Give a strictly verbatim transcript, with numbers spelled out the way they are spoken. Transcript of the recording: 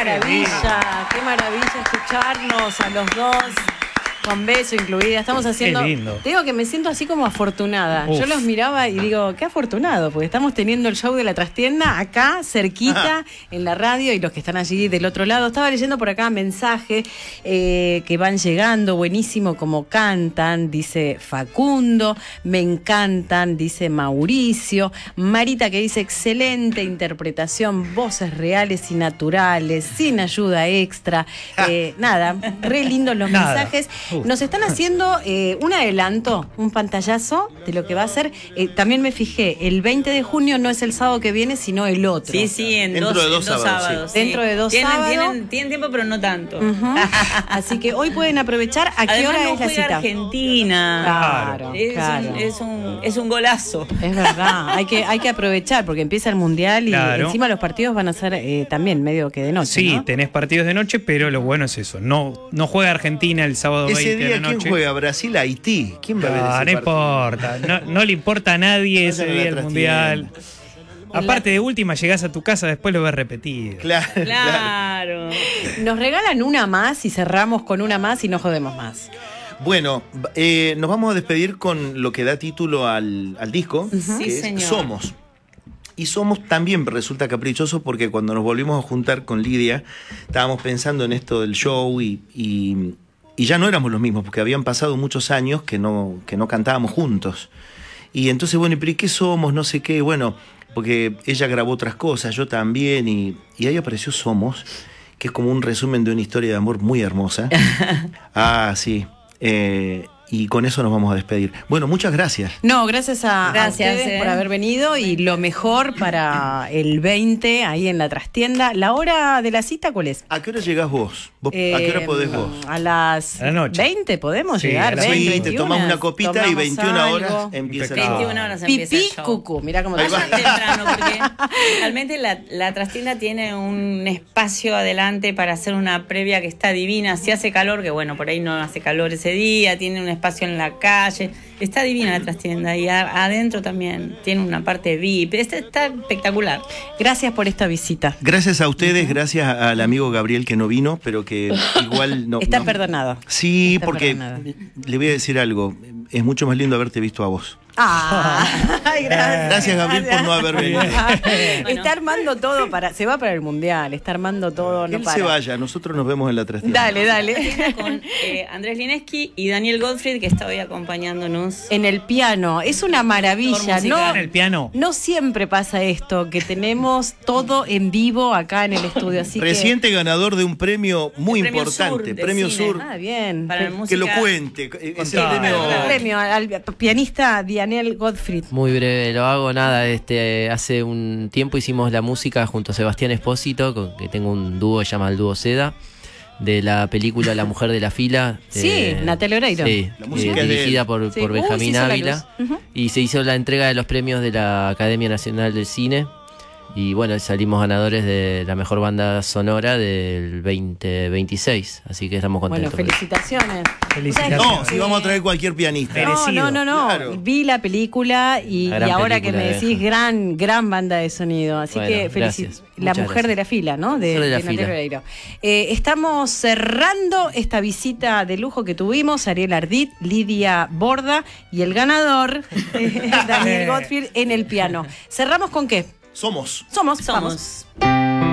maravilla, qué maravilla escucharnos a los dos. Con beso incluida. Estamos haciendo... Qué lindo. Te digo que me siento así como afortunada. Uf. Yo los miraba y digo, qué afortunado, porque estamos teniendo el show de la trastienda acá, cerquita, ah. en la radio, y los que están allí del otro lado. Estaba leyendo por acá mensajes eh, que van llegando, buenísimo como cantan, dice Facundo, me encantan, dice Mauricio, Marita que dice, excelente interpretación, voces reales y naturales, sin ayuda extra. Eh, nada, re lindos los nada. mensajes. Nos están haciendo eh, un adelanto, un pantallazo de lo que va a ser. Eh, también me fijé, el veinte de junio no es el sábado que viene, sino el otro. Sí, sí, en Dentro dos, de dos en dos sábados. sábados. Sí. Dentro de dos tienen, sábados. Tienen, tienen tiempo, pero no tanto. Uh-huh. Así que hoy pueden aprovechar. ¿A qué Además, hora no es la juega cita? Argentina. Claro, es, claro. Un, es, un, es un golazo. Es verdad, hay que, hay que aprovechar porque empieza el Mundial y claro. encima los partidos van a ser eh, también medio que de noche. Sí, ¿no? tenés partidos de noche, pero lo bueno es eso. No, no juega Argentina el sábado Ese veinte día, de la noche. ¿quién juega? Brasil, Haití. ¿Quién va a ver ese No, no importa. No, no le importa a nadie ese día el Mundial. Aparte de última, llegás a tu casa, después lo ves repetido. Claro, claro. Nos regalan una más y cerramos con una más y no jodemos más. Bueno, eh, nos vamos a despedir con lo que da título al, al disco, uh-huh. que sí, es señor. Somos. Y Somos también resulta caprichoso porque cuando nos volvimos a juntar con Lidia, estábamos pensando en esto del show y, y, y ya no éramos los mismos, porque habían pasado muchos años que no, que no cantábamos juntos. Y entonces, bueno, ¿y qué somos? No sé qué, bueno, porque ella grabó otras cosas, yo también, y, y ahí apareció Somos, que es como un resumen de una historia de amor muy hermosa. Ah, sí. Eh, y con eso nos vamos a despedir. Bueno, muchas gracias. No, gracias a, gracias, a ustedes eh. por haber venido y lo mejor para el veinte ahí en la trastienda. ¿La hora de la cita cuál es? ¿A qué hora llegás vos? ¿Vos eh, ¿A qué hora podés vos? A las a la noche. veinte podemos sí, llegar. A las veinte, veinte, tomamos una copita tomamos y veintiuna algo. horas empieza veintiuna el show. horas empieza Pipí, el show. cucú, mirá cómo te Vayan temprano, porque realmente la, la trastienda tiene un espacio adelante para hacer una previa que está divina. Si hace calor, que bueno, por ahí no hace calor ese día, tiene un espacio en la calle. Está divina la trastienda y a, adentro también tiene una parte V I P. Este está espectacular. Gracias por esta visita. Gracias a ustedes, uh-huh. gracias al amigo Gabriel que no vino, pero que igual no... Está no, perdonado. Sí, Está porque perdonado. Le voy a decir algo. Es mucho más lindo haberte visto a vos. Ah, gracias. Gracias, Gabriel, por no haber venido. Bueno. Está armando todo para... Se va para el Mundial, está armando todo, no Él para. se vaya, nosotros nos vemos en la trastienda. Dale, dale. Con eh, Andrés Lineski y Daniel Gottfried, que está hoy acompañándonos. En el piano, es una maravilla, ¿no? En el piano. No siempre pasa esto, que tenemos todo en vivo acá en el estudio, así Reciente que... ganador de un premio muy el premio importante, Sur de Premio cine. Sur. Ah, bien. Para la Que música. lo cuente. Es el Ah, premio... El premio al pianista Daniel Gottfried. Muy breve, lo hago nada. Este, hace un tiempo hicimos la música junto a Sebastián Espósito, con, que tengo un dúo que se llama el Dúo Seda, de la película La Mujer de la Fila. Sí, eh, Natalia Oreiro. Sí, La música eh, es de dirigida él. por, Sí. por Uy, se Benjamín hizo la Ávila. luz. Uh-huh. Y se hizo la entrega de los premios de la Academia Nacional del Cine. Y bueno, salimos ganadores de la mejor banda sonora del veinte veintiséis. Así que estamos contentos. Bueno, felicitaciones. Felicitaciones. No, si vamos a traer cualquier pianista. No, no, no, no. Claro. Vi la película y, La gran y ahora película que me de decís, Benja. gran, gran banda de sonido. Así Bueno, que felicitaciones. gracias. La Muchas mujer gracias. de la fila, ¿no? De, Mujer de la de Natalia fila. Oreiro. Eh, estamos cerrando esta visita de lujo que tuvimos, Ariel Ardit, Lidia Borda y el ganador, eh, Daniel Gottfried, en el piano. ¿Cerramos con qué? Somos. Somos, Somos. vamos.